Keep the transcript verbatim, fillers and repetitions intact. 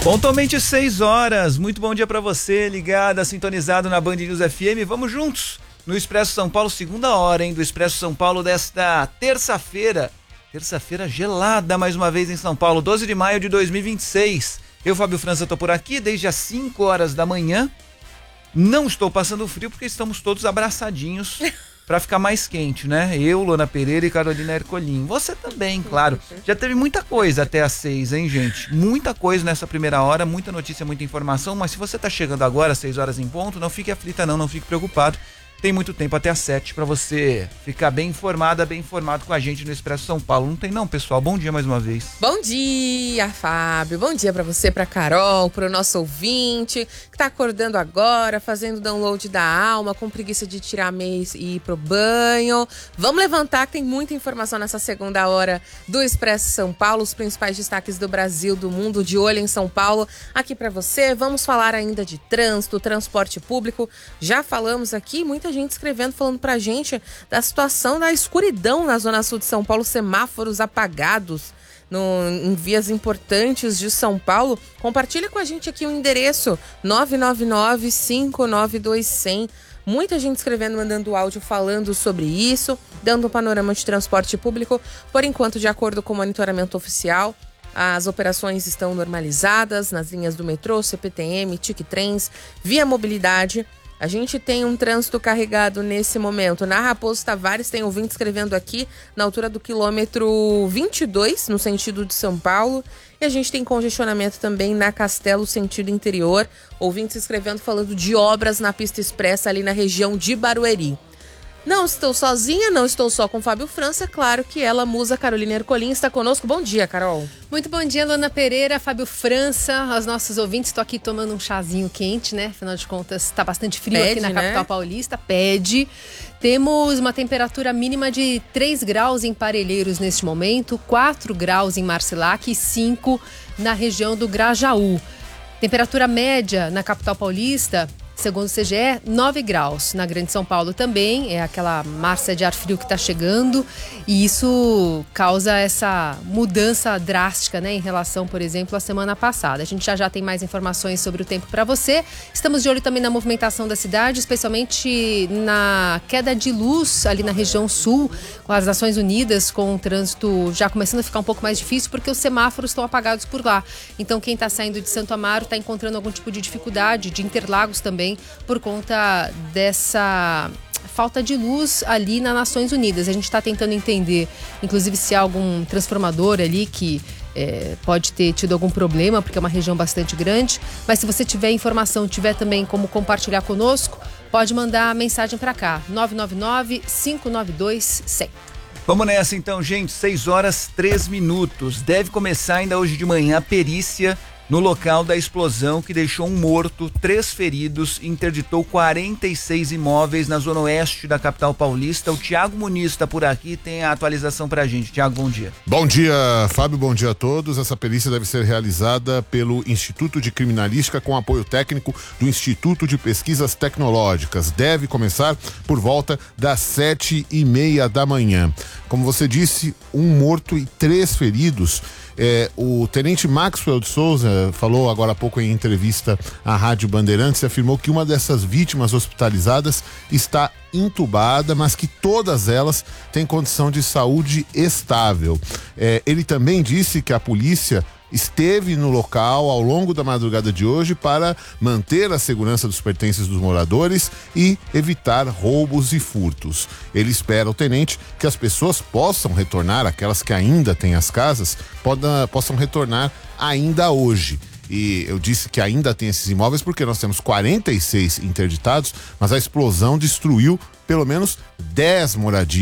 Pontualmente seis horas, muito bom dia pra você, ligada, sintonizado na Band News F M, vamos juntos no Expresso São Paulo, segunda hora, hein, do Expresso São Paulo desta terça-feira, terça-feira gelada mais uma vez em São Paulo, doze de maio de dois mil e vinte e seis, eu, Fábio França, tô por aqui desde as cinco horas da manhã, não estou passando frio porque estamos todos abraçadinhos pra ficar mais quente, né? Eu, Luana Pereira e Carolina Ercolim. Você também, claro. Já teve muita coisa até às seis, hein, gente? Muita coisa nessa primeira hora, muita notícia, muita informação, mas se você tá chegando agora, às seis horas em ponto, não fique aflita não, não fique preocupado. Tem muito tempo até às sete pra você ficar bem informada, bem informado com a gente no Expresso São Paulo. Não tem não, pessoal? Bom dia mais uma vez. Bom dia, Fábio. Bom dia pra você, pra Carol, pro nosso ouvinte que tá acordando agora, fazendo download da alma, com preguiça de tirar a meia e ir pro banho. Vamos levantar que tem muita informação nessa segunda hora do Expresso São Paulo, os principais destaques do Brasil, do mundo, de olho em São Paulo, aqui pra você. Vamos falar ainda de trânsito, transporte público. Já falamos aqui, muita gente escrevendo, falando pra gente da situação da escuridão na zona sul de São Paulo, semáforos apagados no, em vias importantes de São Paulo. Compartilha com a gente aqui o endereço nove nove nove, cinco nove dois, zero zero. Muita gente escrevendo, mandando áudio falando sobre isso, dando um panorama de transporte público. Por enquanto, de acordo com o monitoramento oficial, as operações estão normalizadas nas linhas do metrô, C P T M, TIC-Trens, Via Mobilidade. A gente tem um trânsito carregado nesse momento. Na Raposo Tavares, tem ouvinte escrevendo aqui, na altura do quilômetro vinte e dois, no sentido de São Paulo. E a gente tem congestionamento também na Castelo, sentido interior. Ouvintes escrevendo, falando de obras na pista expressa ali na região de Barueri. Não estou sozinha, não estou só com Fábio França, claro que ela, musa Carolina Ercolim, está conosco. Bom dia, Carol. Muito bom dia, Luana Pereira, Fábio França, aos nossos ouvintes. Estou aqui tomando um chazinho quente, né? Afinal de contas, está bastante frio Pede, aqui na né? capital paulista. Pede. Temos uma temperatura mínima de três graus em Parelheiros neste momento, quatro graus em Marcilac e cinco na região do Grajaú. Temperatura média na capital paulista, segundo o C G E, nove graus. Na Grande São Paulo também, é aquela massa de ar frio que está chegando e isso causa essa mudança drástica, né, em relação, por exemplo, à semana passada. A gente já já tem mais informações sobre o tempo para você. Estamos de olho também na movimentação da cidade, especialmente na queda de luz ali na região sul, com as Nações Unidas, com o trânsito já começando a ficar um pouco mais difícil porque os semáforos estão apagados por lá. Então quem está saindo de Santo Amaro está encontrando algum tipo de dificuldade, de Interlagos também, por conta dessa falta de luz ali nas Nações Unidas. A gente está tentando entender, inclusive, se há algum transformador ali que é, pode ter tido algum problema, porque é uma região bastante grande. Mas se você tiver informação, tiver também como compartilhar conosco, pode mandar mensagem para cá, nove nove nove, cinco nove dois, zero zero. Vamos nessa então, gente, seis horas, três minutos. Deve começar ainda hoje de manhã a perícia no local da explosão que deixou um morto, três feridos, interditou quarenta e seis imóveis na zona oeste da capital paulista. O Tiago Muniz está por aqui e tem a atualização pra gente. Tiago, bom dia. Bom dia, Fábio, bom dia a todos. Essa perícia deve ser realizada pelo Instituto de Criminalística com apoio técnico do Instituto de Pesquisas Tecnológicas. Deve começar por volta das sete e meia da manhã. Como você disse, um morto e três feridos. É, o tenente Maxwell de Souza falou agora há pouco em entrevista à Rádio Bandeirantes e afirmou que uma dessas vítimas hospitalizadas está intubada, mas que todas elas têm condição de saúde estável. É, ele também disse que a polícia esteve no local ao longo da madrugada de hoje para manter a segurança dos pertences dos moradores e evitar roubos e furtos. Ele espera, o tenente, que as pessoas possam retornar, aquelas que ainda têm as casas, poda, possam retornar ainda hoje. E eu disse que ainda tem esses imóveis porque nós temos quarenta e seis interditados, mas a explosão destruiu pelo menos dez moradias